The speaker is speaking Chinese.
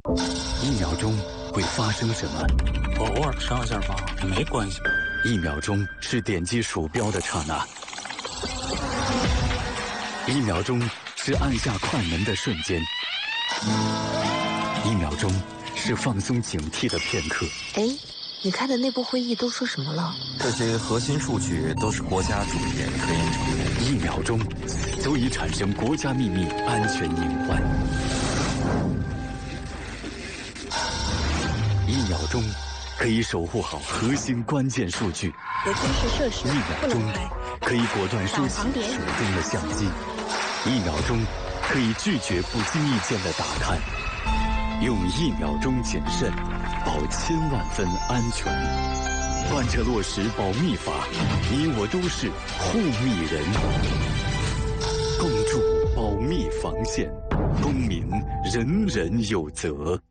1秒钟会发生什么？ 偶尔上下发没关系。 1秒钟是点击鼠标的刹那，1秒钟是按下快门的瞬间，1秒钟是放松警惕的片刻。 哎，你开的内部会议都说什么了？ 这些核心数据都是国家主研科研成果。 1秒钟足以产生国家秘密安全隐患。1秒钟可以守护好核心关键数据。 核军事设施 1秒钟可以果断收起手中的相机。1秒钟可以拒绝不经意间的打探。用1秒钟谨慎，保1000万分安全。贯彻落实保密法，你我都是护密人。共筑保密防线，公民人人有责。